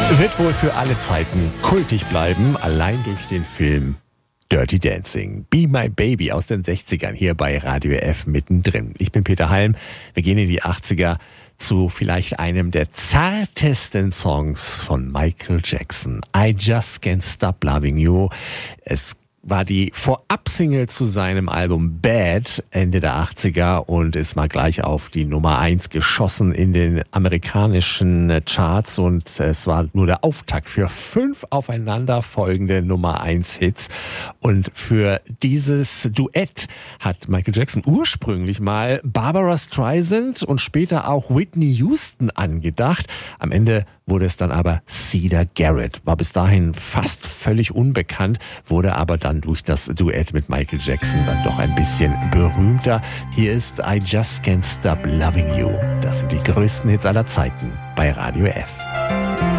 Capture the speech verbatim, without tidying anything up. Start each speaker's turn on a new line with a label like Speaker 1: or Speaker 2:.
Speaker 1: Wird wohl für alle Zeiten kultig bleiben, allein durch den Film Dirty Dancing. Be My Baby aus den sechzigern hier bei Radio F mittendrin. Ich bin Peter Halm. Wir gehen in die achtziger zu vielleicht einem der zartesten Songs von Michael Jackson. I Just Can't Stop Loving You. Es war die Vorab-Single zu seinem Album Bad Ende der achtziger und ist mal gleich auf die Nummer eins geschossen in den amerikanischen Charts und es war nur der Auftakt für fünf aufeinanderfolgende Nummer eins Hits. Und für dieses Duett hat Michael Jackson ursprünglich mal Barbara Streisand und später auch Whitney Houston angedacht. Am Ende wurde es dann aber Cedar Garrett. War bis dahin fast völlig unbekannt, wurde aber dann durch das Duett mit Michael Jackson dann doch ein bisschen berühmter. Hier ist I Just Can't Stop Loving You. Das sind die größten Hits aller Zeiten bei Radio F.